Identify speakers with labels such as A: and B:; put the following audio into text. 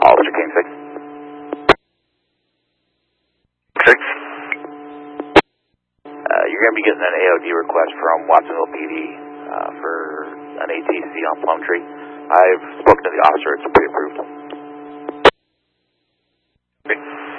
A: Officer King 6. 6. You're going to be getting an AOD request from Watsonville PD for an ATC on Plumtree. I've spoken to the officer, it's pre-approved. 6.